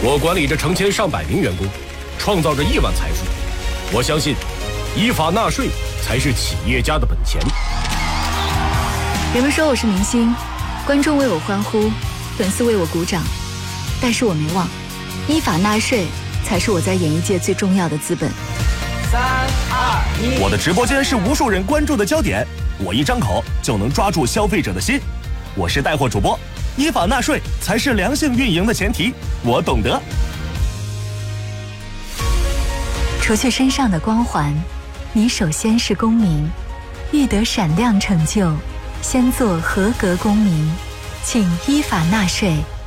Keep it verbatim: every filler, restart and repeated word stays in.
我管理着成千上百名员工，创造着亿万财富。我相信，依法纳税才是企业家的本钱。 人们说我是明星，观众为我欢呼，粉丝为我鼓掌，但是我没忘，依法纳税才是我在演艺界最重要的资本。 三二一， 我的直播间是无数人关注的焦点，我一张口就能抓住消费者的心。我是带货主播，依法纳税才是良性运营的前提，我懂得。 除去身上的光环，你首先是公民，欲得闪亮成就，先做合格公民，请依法纳税。